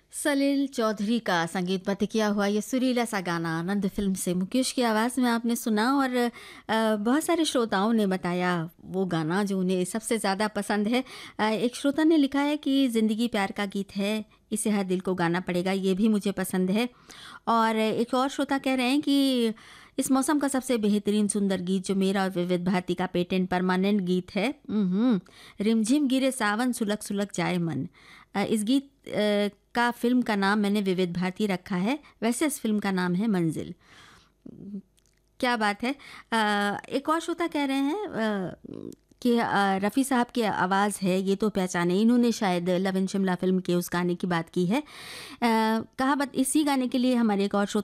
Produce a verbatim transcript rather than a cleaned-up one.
सलील चौधरी का संगीतबद्ध किया हुआ ये सुरीला सा गाना आनंद फिल्म से मुकेश की आवाज़ में आपने सुना। और अ, बहुत सारे श्रोताओं ने बताया वो गाना जो उन्हें सबसे ज़्यादा पसंद है। अ, एक श्रोता ने लिखा है कि ज़िंदगी प्यार का गीत है, इसे हर दिल को गाना पड़ेगा, ये भी मुझे पसंद है। और एक और श्रोता कह रहे हैं कि इस मौसम का सबसे बेहतरीन सुंदर गीत जो मेरा और विविध भारती का पेटेंट परमानेंट गीत है, उहुँ, रिमझिम गिरे सावन सुलग सुलग जाए मन। अ, इस गीत अ, का फ़िल्म का नाम मैंने विविध भारती रखा है, वैसे इस फ़िल्म का नाम है मंज़िल। उम, क्या बात है। अ, एक और श्रोता कह रहे हैं अ, कि अ, रफ़ी साहब की आवाज़ है, ये तो पहचाने, इन्होंने शायद लव इन शिमला फ़िल्म के उस गाने की बात की है। अ, कहा बत इसी गाने के लिए हमारे एक और श्रोता